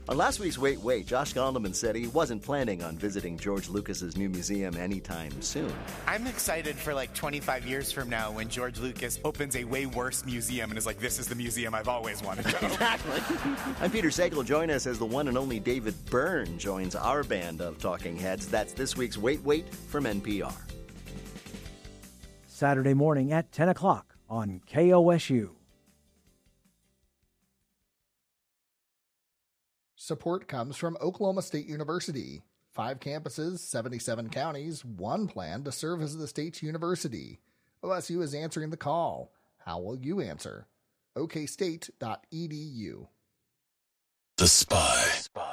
On last week's Wait, Wait, Josh Gondelman said he wasn't planning on visiting George Lucas's new museum anytime soon. I'm excited for like 25 years from now when George Lucas opens a way worse museum and is like, this is the museum I've always wanted to go. Exactly. I'm Peter Sagal. Join us as the one and only David Byrne joins our band of talking heads. That's this week's Wait, Wait from NPR. Saturday morning at 10 o'clock on KOSU. Support comes from Oklahoma State University. 5 campuses, 77 counties, one plan to serve as the state's university. OSU is answering the call. How will you answer? okstate.edu. The Spy.